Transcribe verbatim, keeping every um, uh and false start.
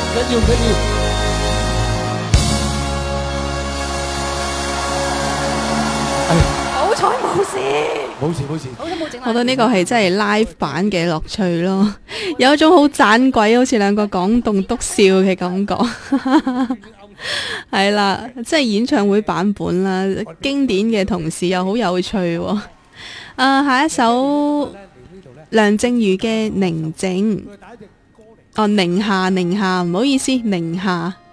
緊要唔緊要？ 好彩冇事， 冇事冇事。 好彩冇整爛。 我覺得呢個係真係 live 版嘅樂趣咯，有一種好盞鬼，好似兩個講棟篤笑嘅感覺。係啦，即係演唱會版本啦，經典嘅同時又好有趣喎。啊，下一首梁靜茹嘅《寧靜》，哦，寧夏寧夏，唔好意思，寧夏。